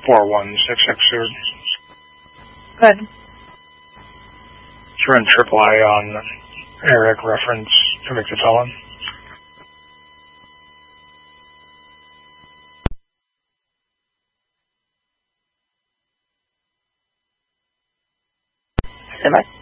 41660. Good. Run triple I on Eric reference to Mixatelon. Am I?